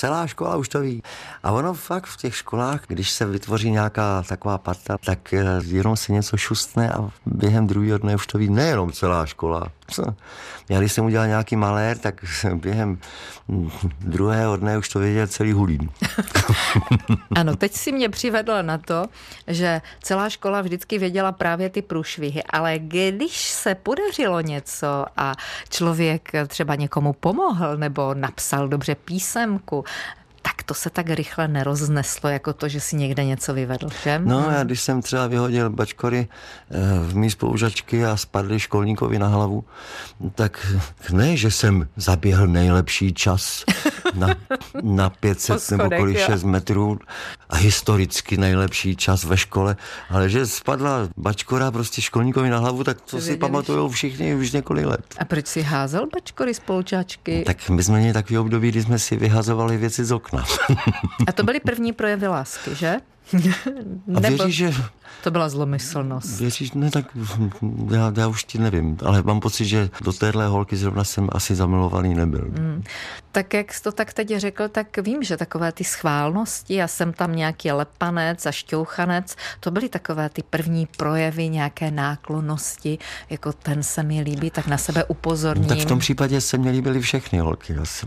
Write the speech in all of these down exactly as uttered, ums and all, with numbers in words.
celá škola už to ví. A ono fakt v těch školách, když se vytvoří nějaká taková parta, tak jenom se něco šustne a během druhého dne už to ví nejenom celá škola. Já když jsem udělal nějaký malér, tak během druhého dne už to věděl celý Hulín. Ano, teď si mě přivedla na to, že celá škola vždycky věděla právě ty průšvihy, ale když se podařilo něco a člověk třeba někomu pomohl nebo napsal dobře písemku, tak to se tak rychle nerozneslo, jako to, že si někde něco vyvedl, že? No, já když jsem třeba vyhodil bačkory v mý spolužačky a spadly školníkovi na hlavu, tak ne, že jsem zaběhl nejlepší čas na, na pět set nebo kolik šest metrů a historicky nejlepší čas ve škole, ale že spadla bačkora prostě školníkovi na hlavu, tak to si pamatujou všichni už několik let. A proč si házel bačkory spolužačky? Tak my jsme měli takový období, kdy jsme si vyhazovali věci z okna. A to byly první projevy lásky, že? A věříš, že... To byla zlomyslnost. Věříš, ne, tak já, já už ti nevím, ale mám pocit, že do téhle holky zrovna jsem asi zamilovaný nebyl. Hmm. Tak jak jsi to tak teď řekl, tak vím, že takové ty schválnosti a jsem tam nějaký lepanec a šťouchanec, to byly takové ty první projevy nějaké náklonnosti, jako ten se mi líbí, tak na sebe upozorním. No, tak v tom případě se mě líbily všechny holky. Asi.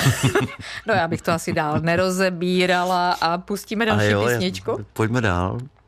No já bych to asi dál nerozebírala a pustíme další jo, písničku. Pojďme dál.